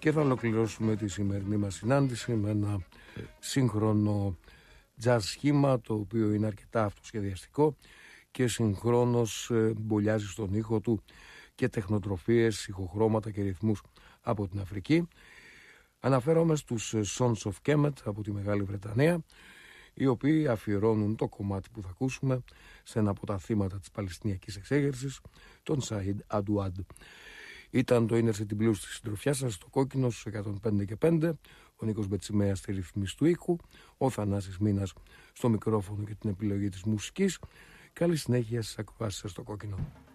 Και θα ολοκληρώσουμε τη σημερινή μας συνάντηση με ένα σύγχρονο jazz σχήμα, το οποίο είναι αρκετά αυτοσχεδιαστικό και συγχρόνως μπολιάζει στον ήχο του και τεχνοτροφίες, ηχοχρώματα και ρυθμούς από την Αφρική. Αναφέρομαι στους Sons of Kemet από τη Μεγάλη Βρετανία, οι οποίοι αφιερώνουν το κομμάτι που θα ακούσουμε σε ένα από τα θύματα της Παλαιστινιακής εξέγερσης, τον Σαΐντ Αντουάντ. Ήταν το Inner City Blues στη συντροφιά σας, στο Κόκκινο στους 105 και 5, ο Νίκος Μπετσιμέας στη ρυθμίση του ήχου, ο Θανάσης Μήνας στο μικρόφωνο και την επιλογή της μουσικής. Καλή συνέχεια στις ακροάσεις σας στο Κόκκινο.